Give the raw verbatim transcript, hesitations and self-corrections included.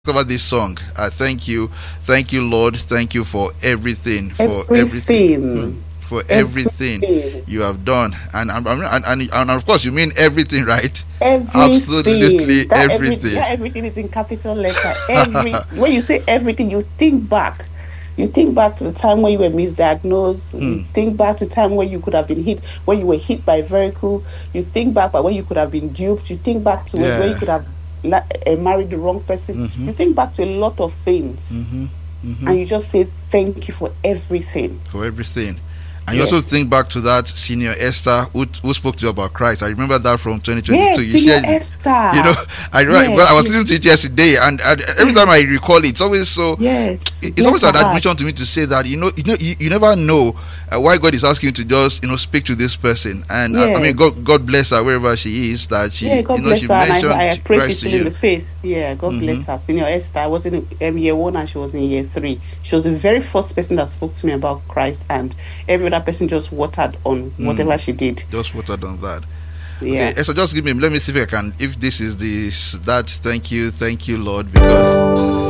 Cover this song. Uh, thank you, thank you, Lord. Thank you for everything, for everything, Everything. Mm. for everything Everything. you have done, and and, and and and of course you mean everything, right? Absolutely Everything. That every everything. that everything is in capital letter. Every when you say everything, you think back. You think back to the time when you were misdiagnosed. You think back to the time when you could have been hit, when you were hit by a vehicle. You think back by when you could have been duped. You think back to when, when you Yeah. could have la- uh, married the wrong person. Mm-hmm. You think back to a lot of things, Mm-hmm. Mm-hmm. and you just say thank you for everything. For everything. And you Yes. also think back to that senior Esther who, who spoke to you about Christ. I remember that from twenty twenty-two. Yes, You Senior shared, Esther. you know, I remember, Yes, well, I was yes. listening to it yesterday, and, and every time I recall it, it's always so. Yes, it- It's bless always her an heart. admission to me to say that you know, you know, you, you never know uh, why God is asking you to just you know speak to this person, and uh, I mean, Yes. God, God bless her wherever she is. That she, Yeah, God you know, bless she her. And mentioned I, I pray she's Christ to still in you. the faith. Yeah, God bless her. Senior Esther, I was in um, year one and she was in year three. She was the very first person that spoke to me about Christ, and every other person just watered on whatever she did. Just watered on that. Yeah. Okay, so just give me. Let me see if I can. If this is this that. Thank you, thank you, Lord, because.